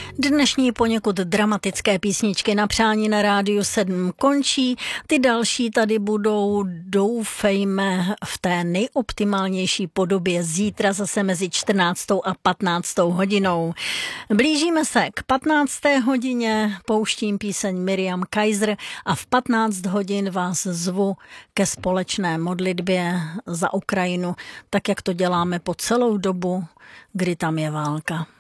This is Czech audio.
Dnešní poněkud dramatické písničky na přání na Rádiu 7 končí. Ty další tady budou, doufejme, v té nejoptimálnější podobě zítra zase mezi 14. a 15. hodinou. Blížíme se k 15. hodině, pouštím píseň Miriam Kaiser a v 15 hodin vás zvu ke společné modlitbě za Ukrajinu, tak jak to děláme po celou dobu, kdy tam je válka.